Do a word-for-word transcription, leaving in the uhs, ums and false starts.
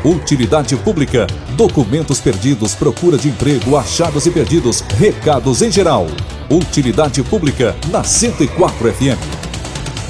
Utilidade pública, documentos perdidos, procura de emprego, achados e perdidos, recados em geral. Utilidade pública na cento e quatro F M.